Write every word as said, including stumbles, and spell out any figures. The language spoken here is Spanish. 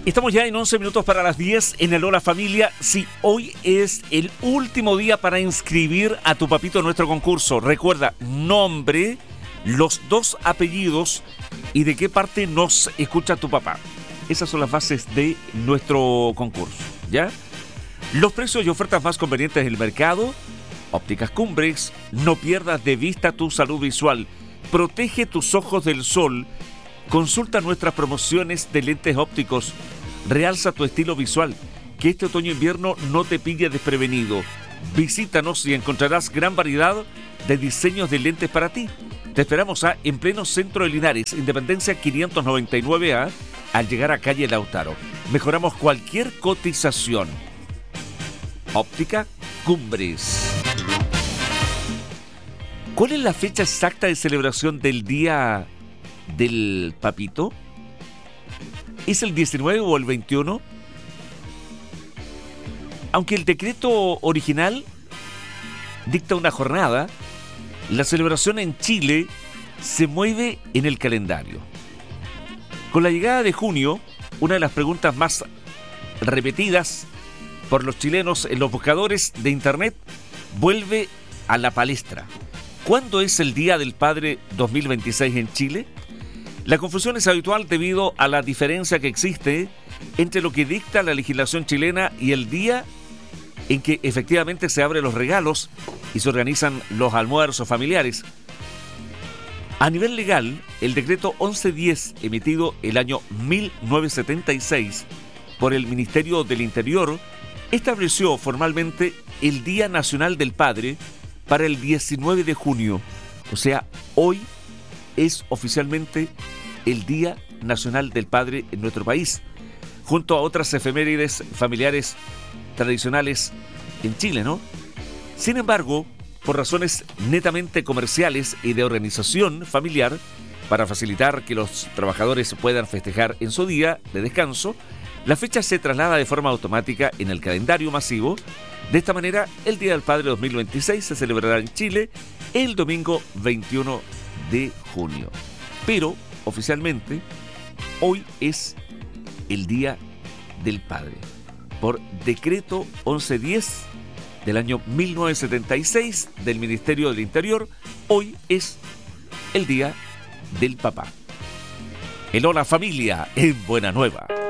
Estamos ya en once minutos para las diez en el Hola Familia. Sí, hoy es el último día para inscribir a tu papito en nuestro concurso. Recuerda, nombre, los dos apellidos y de qué parte nos escucha tu papá. Esas son las bases de nuestro concurso, ¿ya? Los precios y ofertas más convenientes del mercado. Ópticas Cumbres, no pierdas de vista tu salud visual. Protege tus ojos del sol. Consulta nuestras promociones de lentes ópticos. Realza tu estilo visual. Que este otoño-invierno no te pille desprevenido. Visítanos y encontrarás gran variedad de diseños de lentes para ti. Te esperamos a en pleno centro de Linares, Independencia quinientos noventa y nueve A, al llegar a calle Lautaro. Mejoramos cualquier cotización. Óptica Cumbres. ¿Cuál es la fecha exacta de celebración del Día del Papito? ¿Es el diecinueve o el veintiuno? Aunque el decreto original dicta una jornada, la celebración en Chile se mueve en el calendario. Con la llegada de junio, una de las preguntas más repetidas por los chilenos en los buscadores de internet vuelve a la palestra. ¿Cuándo es el Día del Padre dos mil veintiséis en Chile? La confusión es habitual debido a la diferencia que existe entre lo que dicta la legislación chilena y el día en que efectivamente se abren los regalos y se organizan los almuerzos familiares. A nivel legal, el decreto once diez, emitido el año mil novecientos setenta y seis por el Ministerio del Interior, estableció formalmente el Día Nacional del Padre para el diecinueve de junio. O sea, hoy es oficialmente el Día Nacional del Padre en nuestro país, junto a otras efemérides familiares tradicionales en Chile, ¿no? Sin embargo, por razones netamente comerciales y de organización familiar, para facilitar que los trabajadores puedan festejar en su día de descanso, la fecha se traslada de forma automática en el calendario masivo. De esta manera, el Día del Padre dos mil veintiséis se celebrará en Chile el domingo veintiuno de junio. Pero, oficialmente, hoy es el Día del Padre. Por decreto once diez del año mil novecientos setenta y seis del Ministerio del Interior, hoy es el Día del Papá. El Hola Familia en Buena Nueva.